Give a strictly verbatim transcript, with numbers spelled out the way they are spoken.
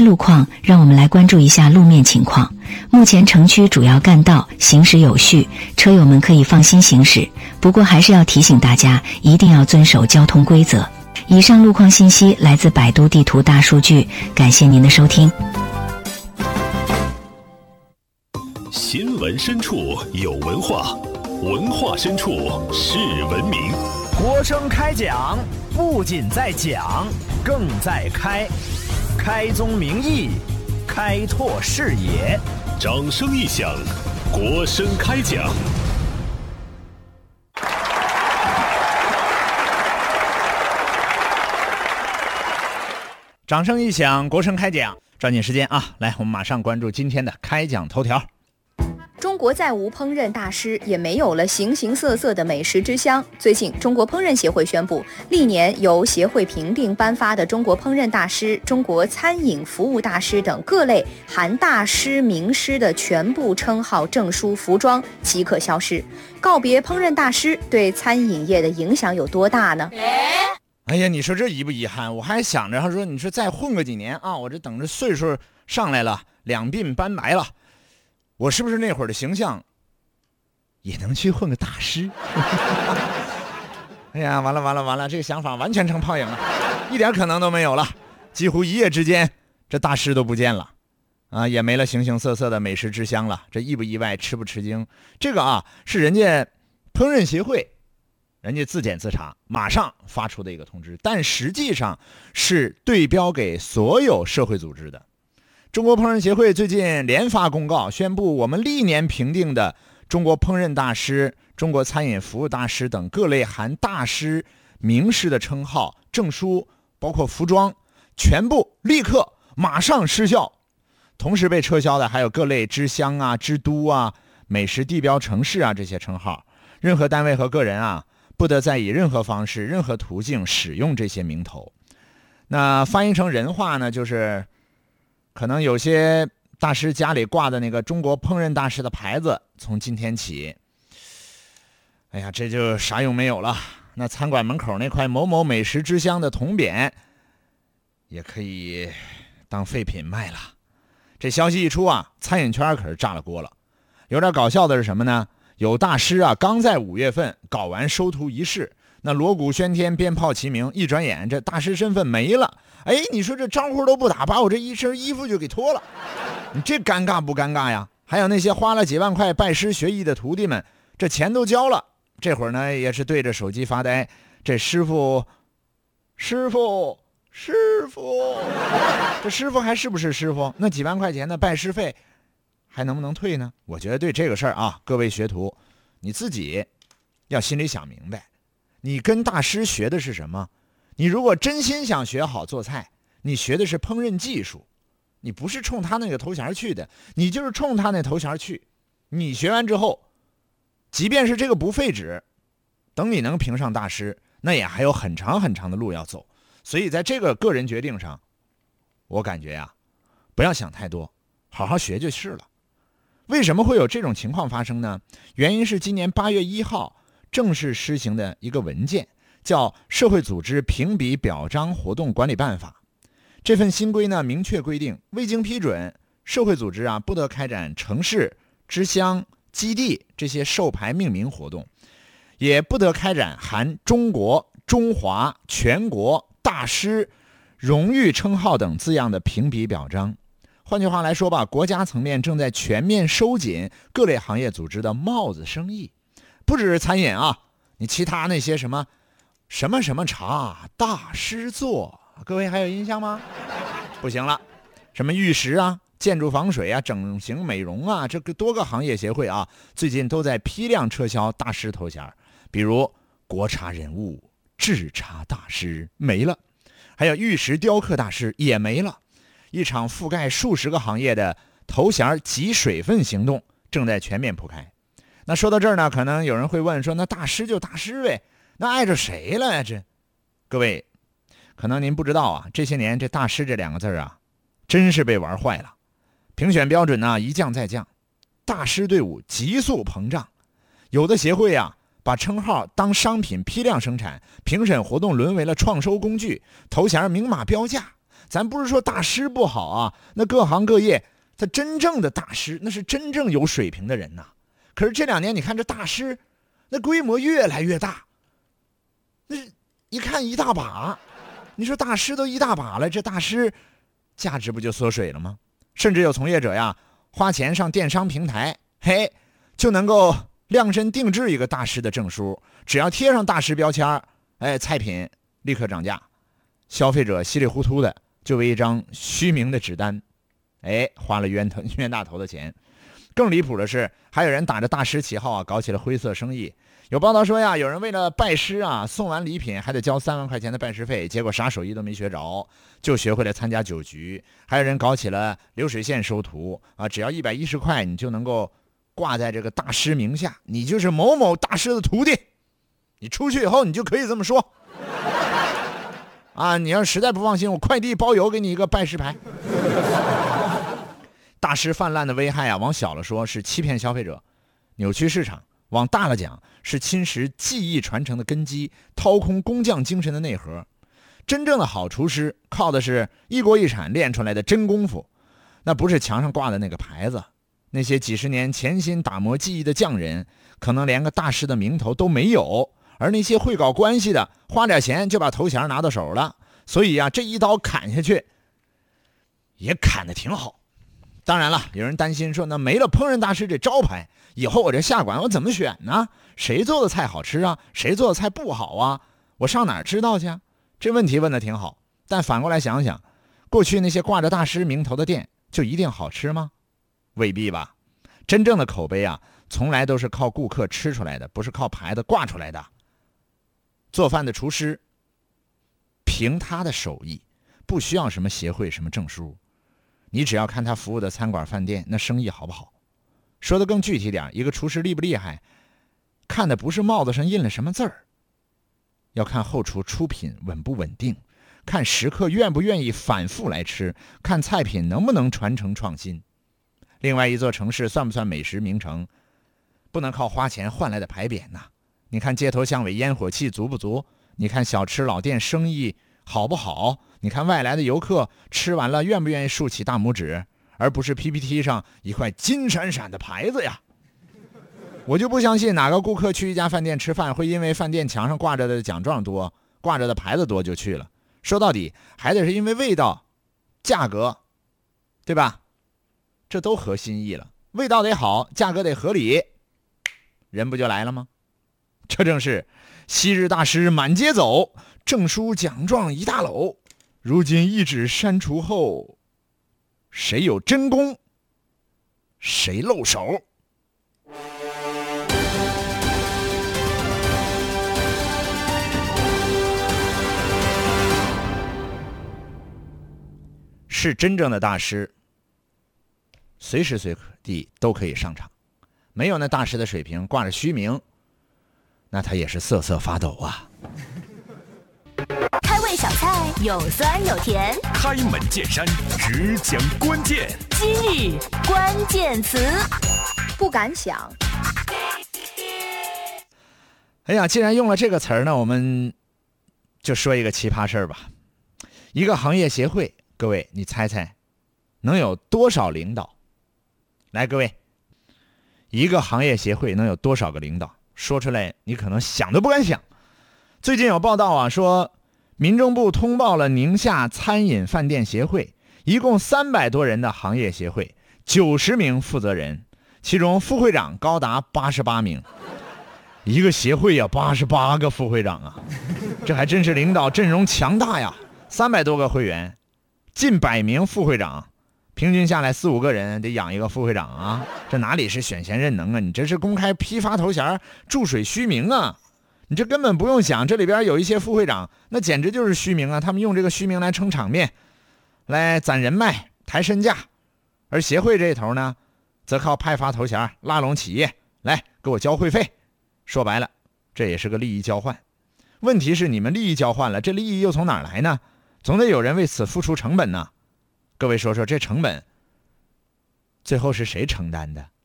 路况，让我们来关注一下路面情况。目前城区主要干道行驶有序，车友们可以放心行驶，不过还是要提醒大家一定要遵守交通规则。以上路况信息来自百度地图大数据，感谢您的收听。 新闻深处有文化，文化深处是文明。 国声开讲，不仅在讲，更在开，开宗明义，开拓视野。 掌声一响，国声开讲。 掌声一响，国声开讲。抓紧时间啊，来，我们马上关注今天的开讲头条。 中国再无烹饪大师，也没有了形形色色的美食之乡。最近，中国烹饪协会宣布，历年由协会评定颁发的中国烹饪大师、中国餐饮服务大师等各类含大师、名师的全部称号、证书、服装即刻消失。告别烹饪大师对餐饮业的影响有多大呢？ 哎呀，你说这遗不遗憾？我还想着，他说你说再混个几年啊，我这等着岁数上来了，两鬓斑白了，我是不是那会儿的形象也能去混个大师？哎呀，完了完了完了，这个想法完全成泡影了，一点可能都没有了。几乎一夜之间，这大师都不见了啊，也没了形形色色的美食之乡了。这意不意外，吃不吃惊？这个啊，是人家烹饪协会人家自检自查马上发出的一个通知，但实际上是对标给所有社会组织的。中国烹饪协会最近连发公告，宣布我们历年评定的中国烹饪大师、中国餐饮服务大师等各类含大师、名师的称号、证书，包括服装，全部立刻马上失效。同时被撤销的还有各类之乡啊、之都啊、美食地标城市啊这些称号。任何单位和个人啊，不得再以任何方式、任何途径使用这些名头。那翻译成人话呢，就是可能有些大师家里挂的那个中国烹饪大师的牌子，从今天起，哎呀，这就啥用没有了。那餐馆门口那块某某美食之乡的铜匾，也可以当废品卖了。这消息一出啊，餐饮圈可是炸了锅了。有点搞笑的是什么呢？有大师啊，刚在五月份搞完收徒仪式，那锣鼓喧天，鞭炮齐鸣，一转眼这大师身份没了。哎，你说这招呼都不打，把我这一身衣服就给脱了，你这尴尬不尴尬呀？还有那些花了几万块拜师学艺的徒弟们，这钱都交了，这会儿呢也是对着手机发呆。这师傅，师傅，师傅，这师傅还是不是师傅？那几万块钱的拜师费还能不能退呢？我觉得对这个事儿啊，各位学徒，你自己要心里想明白，你跟大师学的是什么？你如果真心想学好做菜，你学的是烹饪技术，你不是冲他那个头衔去的，你就是冲他那头衔去。你学完之后，即便是这个不废纸，等你能评上大师，那也还有很长很长的路要走。所以在这个个人决定上，我感觉呀，不要想太多，好好学就是了。为什么会有这种情况发生呢？原因是今年八月一号正式施行的一个文件，叫《社会组织评比表彰活动管理办法》。这份新规呢，明确规定，未经批准，社会组织啊不得开展城市、支乡、基地这些授牌命名活动，也不得开展含中国、中华、全国、大师、荣誉称号等字样的评比表彰。换句话来说吧，国家层面正在全面收紧各类行业组织的帽子生意，不只是餐饮啊，你其他那些什么什么什么茶大师做，各位还有印象吗？不行了，什么玉石啊、建筑防水啊、整形美容啊，这个多个行业协会啊，最近都在批量撤销大师头衔，比如国茶人物、制茶大师没了，还有玉石雕刻大师也没了。一场覆盖数十个行业的头衔集水分行动正在全面铺开。那说到这儿呢，可能有人会问说，那大师就大师呗，那碍着谁了呀？这各位，可能您不知道啊，这些年这大师这两个字啊，真是被玩坏了。评选标准呢一降再降，大师队伍急速膨胀，有的协会啊把称号当商品批量生产，评审活动沦为了创收工具，头衔明码标价， 咱不是说大师不好啊，那各行各业他真正的大师，那是真正有水平的人呐。可是这两年你看这大师那规模越来越大，那一看一大把，你说大师都一大把了，这大师价值不就缩水了吗？甚至有从业者呀花钱上电商平台，嘿，就能够量身定制一个大师的证书，只要贴上大师标签，哎，菜品立刻涨价，消费者稀里糊涂的就为一张虚名的纸单，哎，花了冤头冤大头的钱。更离谱的是，还有人打着大师旗号啊，搞起了灰色生意。有报道说呀，有人为了拜师啊，送完礼品还得交三万块钱的拜师费，结果啥手艺都没学着，就学会了参加酒局。还有人搞起了流水线收徒啊，只要一百一十块，你就能够挂在这个大师名下，你就是某某大师的徒弟。你出去以后，你就可以这么说啊。你要实在不放心，我快递包邮给你一个拜师牌。大师泛滥的危害啊，往小了说是欺骗消费者，扭曲市场。往大了讲，是侵蚀技艺传承的根基，掏空工匠精神的内核。真正的好厨师靠的是一锅一铲练出来的真功夫，那不是墙上挂的那个牌子。那些几十年潜心打磨技艺的匠人，可能连个大师的名头都没有，而那些会搞关系的，花点钱就把头衔拿到手了。所以啊，这一刀砍下去，也砍得挺好。当然了，有人担心说，那没了烹饪大师这招牌，以后我这下馆我怎么选呢？谁做的菜好吃啊？谁做的菜不好啊？我上哪儿知道去啊？这问题问得挺好，但反过来想想，过去那些挂着大师名头的店就一定好吃吗？未必吧。真正的口碑啊，从来都是靠顾客吃出来的，不是靠牌子挂出来的。做饭的厨师凭他的手艺，不需要什么协会什么证书，你只要看他服务的餐馆饭店那生意好不好。说的更具体点，一个厨师厉不厉害，看的不是帽子上印了什么字儿，要看后厨出品稳不稳定，看食客愿不愿意反复来吃，看菜品能不能传承创新。另外，一座城市算不算美食名城，不能靠花钱换来的牌匾呐。你看街头巷尾烟火气足不足，你看小吃老店生意好不好，你看外来的游客吃完了愿不愿意竖起大拇指，而不是 P P T 上一块金闪闪的牌子呀。我就不相信哪个顾客去一家饭店吃饭会因为饭店墙上挂着的奖状多，挂着的牌子多就去了。说到底还得是因为味道价格，对吧？这都合心意了，味道得好，价格得合理，人不就来了吗？这正是昔日大师满街走，证书奖状一大篓，如今一纸删除后，谁有真功谁露手。是真正的大师，随时随地都可以上场。没有那大师的水平，挂着虚名，那他也是瑟瑟发抖啊。 开胃小菜有酸有甜， 开门见山，只讲关键。 今日关键词， 不敢想。 哎呀，既然用了这个词儿呢，我们就说一个奇葩事儿吧。一个行业协会，各位你猜猜能有多少领导？来，各位，一个行业协会能有多少个领导？说出来你可能想都不敢想。最近有报道啊，说民政部通报了宁夏餐饮饭店协会，一共三百多人的行业协会，九十名负责人，其中副会长高达八十八名。一个协会呀，八十八个副会长啊，这还真是领导阵容强大呀！三百多个会员，近百名副会长，平均下来四五个人得养一个副会长啊！这哪里是选贤任能啊？你这是公开批发头衔，注水虚名啊！你这根本不用想，这里边有一些副会长，那简直就是虚名啊！他们用这个虚名来撑场面，来攒人脉、抬身价，而协会这一头呢，则靠派发头衔拉拢企业来给我交会费。说白了，这也是个利益交换。问题是你们利益交换了，这利益又从哪儿来呢？总得有人为此付出成本呢。各位说说，这成本最后是谁承担的？